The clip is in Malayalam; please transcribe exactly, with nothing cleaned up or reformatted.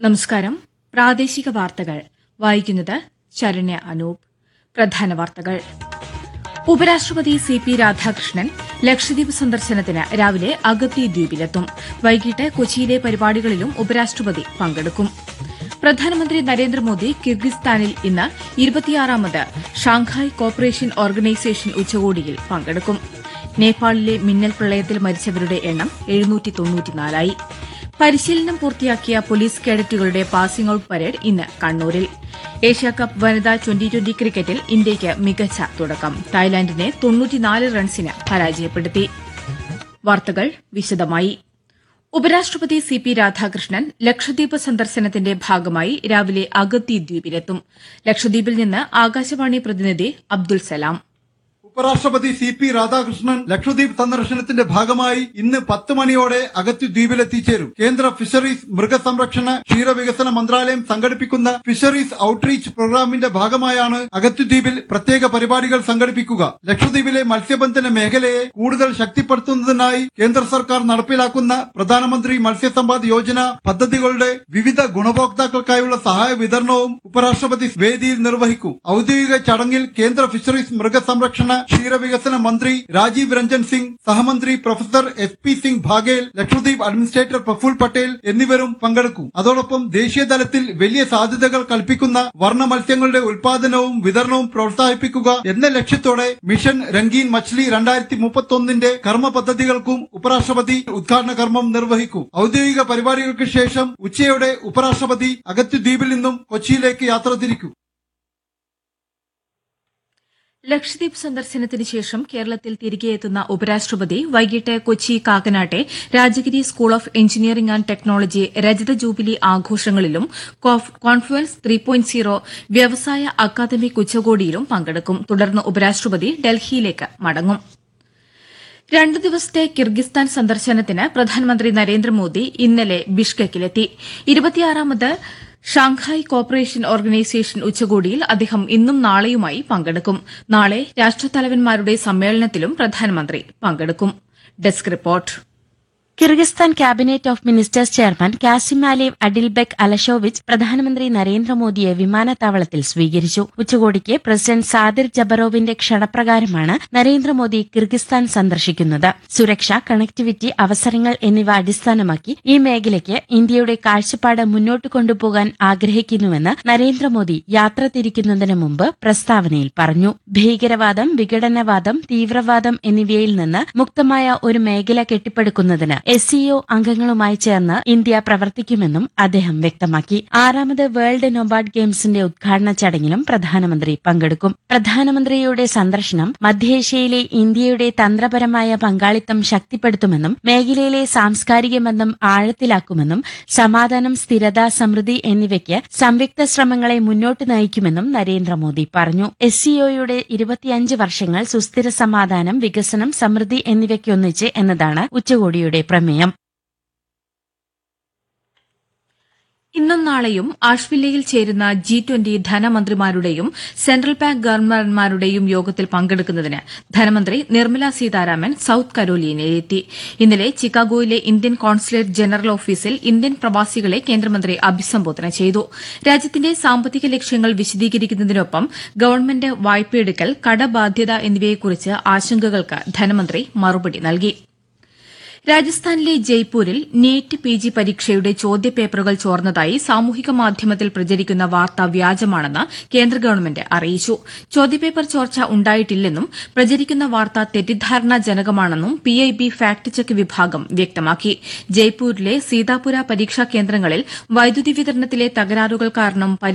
നമസ്കാരം. പ്രാദേശിക വാർത്തകൾ വായിക്കുന്നത് ശരണ്യ അനൂപ്. പ്രധാന വാർത്തകൾ. ഉപരാഷ്ട്രപതി സി പി രാധാകൃഷ്ണൻ ലക്ഷദ്വീപ് സന്ദർശനത്തിന് രാവിലെ അഗത്തി ദ്വീപിലെത്തും. വൈകിട്ട് കൊച്ചിയിലെ പരിപാടികളിലും ഉപരാഷ്ട്രപതി പങ്കെടുക്കും. പ്രധാനമന്ത്രി നരേന്ദ്രമോദി കിർഗിസ്ഥാനിൽ ഇന്ന് ഇരുപത്തിയാറാമത് ഷാങ്ഹായ് കോപ്പറേഷൻ ഓർഗനൈസേഷൻ ഉച്ചകോടിയിൽ പങ്കെടുക്കും. നേപ്പാളിലെ മിന്നൽ പ്രളയത്തിൽ മരിച്ചവരുടെ എണ്ണം എഴുന്നൂറ്റി തൊണ്ണൂറ്റിനാലായി. പരിശീലനം പൂർത്തിയാക്കിയ പോലീസ് കേഡറ്റുകളുടെ പാസിംഗ് ഔട്ട് പരേഡ് ഇന്ന് കണ്ണൂരിൽ. ഏഷ്യാകപ്പ് വനിതാ ട്വന്റി ട്വന്റി ക്രിക്കറ്റിൽ ഇന്ത്യയ്ക്ക് മികച്ച തുടക്കം. തായ്ലാന്റിനെ തൊണ്ണൂറ്റിനാല് റൺസിന് പരാജയപ്പെടുത്തി. വാർത്തകൾ വിശദമായി. ഉപരാഷ്ട്രപതി സി പി രാധാകൃഷ്ണൻ ലക്ഷദ്വീപ് സന്ദർശനത്തിന്റെ ഭാഗമായി രാവിലെ അഗത്തി ദ്വീപിലെത്തും. ലക്ഷദ്വീപിൽ നിന്ന് ആകാശവാണി പ്രതിനിധി അബ്ദുൽ സലാം. ഉപരാഷ്ട്രപതി സി പി രാധാകൃഷ്ണൻ ലക്ഷദ്വീപ് സന്ദർശനത്തിന്റെ ഭാഗമായി ഇന്ന് പത്ത് മണിയോടെ അഗത്തി ദ്വീപിലെത്തിച്ചേരും. കേന്ദ്ര ഫിഷറീസ്, മൃഗസംരക്ഷണ, ക്ഷീരവികസന മന്ത്രാലയം സംഘടിപ്പിക്കുന്ന ഫിഷറീസ് ഔട്ട്റീച്ച് പ്രോഗ്രാമിന്റെ ഭാഗമായാണ് അഗത്തി ദ്വീപിൽ പ്രത്യേക പരിപാടികൾ സംഘടിപ്പിക്കുക. ലക്ഷദ്വീപിലെ മത്സ്യബന്ധന മേഖലയെ കൂടുതൽ ശക്തിപ്പെടുത്തുന്നതിനായി കേന്ദ്ര സർക്കാർ നടപ്പിലാക്കുന്ന പ്രധാനമന്ത്രി മത്സ്യസമ്പാദ് യോജന പദ്ധതികളുടെ വിവിധ ഗുണഭോക്താക്കൾക്കായുള്ള സഹായ വിതരണവും ഉപരാഷ്ട്രപതി വേദിയിൽ നിർവഹിക്കും. ഔദ്യോഗിക ചടങ്ങിൽ കേന്ദ്ര ഫിഷറീസ്, മൃഗസംരക്ഷണ, ക്ഷീരവികസന മന്ത്രി രാജീവ് രഞ്ജൻ സിംഗ്, സഹമന്ത്രി professor S P Singh Baghel, Lakshadweep administrator Praful Patel എന്നിവരും പങ്കെടുക്കും. അതോടൊപ്പം ദേശീയ തലത്തിൽ വലിയ സാധ്യതകൾ കൽപ്പിക്കുന്ന വർണ്ണ മത്സ്യങ്ങളുടെ ഉൽപാദനവും വിതരണവും പ്രോത്സാഹിപ്പിക്കുക എന്ന ലക്ഷ്യത്തോടെ മിഷൻ രംഗീൻ മച്ച്ലി രണ്ടായിരത്തി മുപ്പത്തൊന്നിന്റെ കർമ്മ പദ്ധതികൾക്കും ഉപരാഷ്ട്രപതി ഉദ്ഘാടന കർമ്മം നിർവഹിക്കും. ഔദ്യോഗിക പരിപാടികൾക്ക് ശേഷം ഉച്ചയോടെ ഉപരാഷ്ട്രപതി അഗത്തി ദ്വീപിൽ നിന്നും കൊച്ചിയിലേക്ക് യാത്ര തിരിക്കും. ലക്ഷദ്വീപ് സന്ദർശനത്തിന് ശേഷം കേരളത്തിൽ തിരികെയെത്തുന്ന ഉപരാഷ്ട്രപതി വൈകിട്ട് Kochi കാക്കനാട്ടെ Rajagiri school of engineering and technology രജത jubilee ആഘോഷങ്ങളിലും confluence three point zero വ്യവസായ അക്കാദമിക് ഉച്ചകോടിയിലും പങ്കെടുക്കും. തുടർന്ന് ഉപരാഷ്ട്രപതി ഡൽഹിയിലേക്ക് മടങ്ങും. രണ്ടു ദിവസത്തെ കിർഗിസ്ഥാൻ സന്ദർശനത്തിന് പ്രധാനമന്ത്രി നരേന്ദ്രമോദി ഇന്നലെ ബിഷ്കെക്കിലെത്തി. ഇരുപത്തിയാറാമത് ഷാങ്ഹായ് കോപ്പറേഷൻ ഓർഗനൈസേഷൻ ഉച്ചകോടിയിൽ അദ്ദേഹം ഇന്നും നാളെയുമായി പങ്കെടുക്കും. നാളെ രാഷ്ട്രത്തലവന്മാരുടെ സമ്മേളനത്തിലും പ്രധാനമന്ത്രി പങ്കെടുക്കും. Desk report. Kyrgyzstan cabinet of ministers chairman കാസിമാലേവ് അഡിൽബെക് അലഷോവിച്ച് പ്രധാനമന്ത്രി നരേന്ദ്രമോദിയെ വിമാനത്താവളത്തിൽ സ്വീകരിച്ചു. ഉച്ചകോടിക്ക് പ്രസിഡന്റ് സാദിർ ജബറോവിന്റെ ക്ഷണപ്രകാരമാണ് നരേന്ദ്രമോദി കിർഗിസ്ഥാൻ സന്ദർശിക്കുന്നത്. സുരക്ഷ, കണക്ടിവിറ്റി, അവസരങ്ങൾ എന്നിവ അടിസ്ഥാനമാക്കി ഈ മേഖലയ്ക്ക് ഇന്ത്യയുടെ കാഴ്ചപ്പാട് മുന്നോട്ട് കൊണ്ടുപോകാൻ ആഗ്രഹിക്കുന്നുവെന്ന് നരേന്ദ്രമോദി യാത്ര തിരിക്കുന്നതിന് മുമ്പ് പ്രസ്താവനയിൽ പറഞ്ഞു. ഭീകരവാദം, വിഘടനവാദം, തീവ്രവാദം എന്നിവയിൽ നിന്ന് മുക്തമായ ഒരു മേഖല കെട്ടിപ്പടുക്കുന്നതിന് എസ് സിഒ അംഗങ്ങളുമായി ചേർന്ന് ഇന്ത്യ പ്രവർത്തിക്കുമെന്നും അദ്ദേഹം വ്യക്തമാക്കി. ആറാമത് വേൾഡ് നൊബാർഡ് ഗെയിംസിന്റെ ഉദ്ഘാടന ചടങ്ങിലും പ്രധാനമന്ത്രി പങ്കെടുക്കും. പ്രധാനമന്ത്രിയുടെ സന്ദർശനം മധ്യേഷ്യയിലെ ഇന്ത്യയുടെ തന്ത്രപരമായ പങ്കാളിത്തം ശക്തിപ്പെടുത്തുമെന്നും മേഖലയിലെ സാംസ്കാരിക ബന്ധം ആഴത്തിലാക്കുമെന്നും സമാധാനം, സ്ഥിരത, സമൃദ്ധി എന്നിവയ്ക്ക് സംയുക്ത ശ്രമങ്ങളെ മുന്നോട്ട് നയിക്കുമെന്നും നരേന്ദ്രമോദി പറഞ്ഞു. എസ് സിഒയുടെ ഇരുപത്തിയഞ്ച് വർഷങ്ങൾ സുസ്ഥിര സമാധാനം, വികസനം, സമൃദ്ധി എന്നിവയ്ക്കൊന്നിച്ച് എന്നതാണ് ഉച്ചകോടിയുടെ പ്രമേയം. ഇന്നും നാളെയും ആഷ്വില്ലയിൽ ചേരുന്ന ജി ട്വന്റി ധനമന്ത്രിമാരുടെയും സെൻട്രൽ ബാങ്ക് ഗവർണർമാരുടെയും യോഗത്തിൽ പങ്കെടുക്കുന്നതിന് ധനമന്ത്രി നിർമ്മല സീതാരാമൻ സൌത്ത് കരോലിനയിലെത്തി. ഇന്നലെ ചിക്കാഗോയിലെ ഇന്ത്യൻ കോൺസുലേറ്റ് ജനറൽ ഓഫീസിൽ ഇന്ത്യൻ പ്രവാസികളെ കേന്ദ്രമന്ത്രി അഭിസംബോധന ചെയ്തു. രാജ്യത്തിന്റെ സാമ്പത്തിക ലക്ഷ്യങ്ങൾ വിശദീകരിക്കുന്നതിനൊപ്പം ഗവൺമെന്റ് വായ്പയെടുക്കൽ, കടബാധ്യത എന്നിവയെക്കുറിച്ച് ആശങ്കകൾക്ക് ധനമന്ത്രി മറുപടി നൽകി. രാജസ്ഥാനിലെ ജയ്പൂരിൽ നീറ്റ് പി ജി പരീക്ഷയുടെ ചോദ്യപേപ്പറുകൾ ചോർന്നതായി സാമൂഹിക മാധ്യമത്തിൽ പ്രചരിക്കുന്ന വാർത്ത വ്യാജമാണെന്ന് കേന്ദ്ര ഗവൺമെന്റ് അറിയിച്ചു. ചോദ്യപേപ്പർ ചോർച്ച ഉണ്ടായിട്ടില്ലെന്നും പ്രചരിക്കുന്ന വാർത്ത തെറ്റിദ്ധാരണാജനകമാണെന്നും P I B fact check വിഭാഗം വ്യക്തമാക്കി. ജയ്പൂരിലെ സീതാപുര പരീക്ഷാ കേന്ദ്രങ്ങളിൽ വൈദ്യുതി വിതരണത്തിലെ തകരാറുകൾ കാരണം